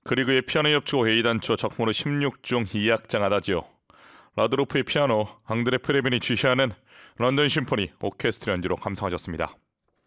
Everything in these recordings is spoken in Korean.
그리그의 피아노 협주곡 A단조 작품으로 16중 2악장 아다지오, 라드로프의 피아노, 앙드레 프레빈이 지휘하는 런던 심포니 오케스트라 연주로 감상하셨습니다.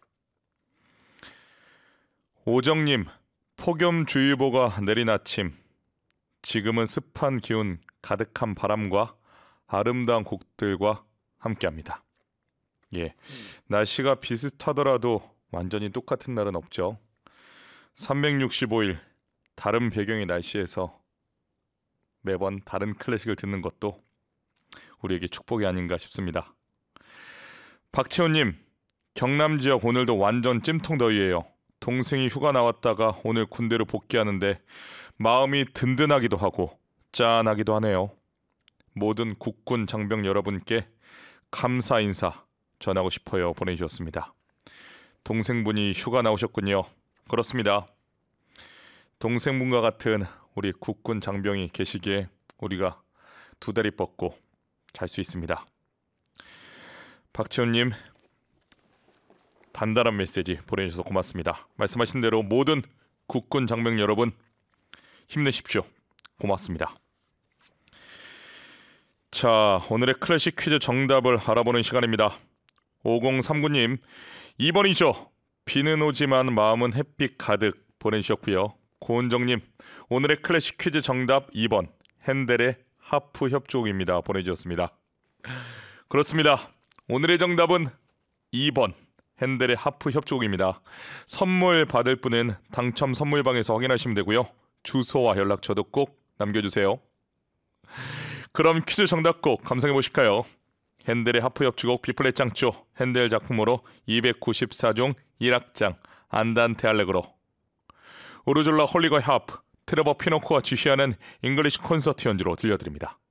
오정님, 폭염주의보가 내린 아침, 지금은 습한 기운, 가득한 바람과 아름다운 곡들과 함께합니다. 예, 날씨가 비슷하더라도 완전히 똑같은 날은 없죠. 365일 다른 배경의 날씨에서 매번 다른 클래식을 듣는 것도 우리에게 축복이 아닌가 싶습니다. 박채훈님, 경남 지역 오늘도 완전 찜통더위예요. 동생이 휴가 나왔다가 오늘 군대로 복귀하는데 마음이 든든하기도 하고 짠하기도 하네요. 모든 국군 장병 여러분께 감사 인사 전하고 싶어요 보내주셨습니다. 동생분이 휴가 나오셨군요. 그렇습니다. 동생분과 같은 우리 국군 장병이 계시기에 우리가 두 다리 뻗고 잘 수 있습니다. 박지훈님, 단단한 메시지 보내주셔서 고맙습니다. 말씀하신 대로 모든 국군 장병 여러분 힘내십시오. 고맙습니다. 자, 오늘의 클래식 퀴즈 정답을 알아보는 시간입니다. 5039님, 2번이죠. 비는 오지만 마음은 햇빛 가득 보내주셨고요. 고은정님, 오늘의 클래식 퀴즈 정답 2번 핸델의 하프 협주곡입니다 보내주셨습니다. 그렇습니다. 오늘의 정답은 2번 핸델의 하프 협주곡입니다. 선물 받을 분은 당첨 선물방에서 확인하시면 되고요. 주소와 연락처도 꼭 남겨주세요. 그럼 퀴즈 정답 꼭 감상해 보실까요? 핸델의 하프 협주곡 B플랫 장조, 핸델 작품으로 294종 1악장 안단테 알레그로, 우르졸라 홀리거 하프, 트레버 피노코가 지휘하는 잉글리시 콘서트 연주로 들려드립니다.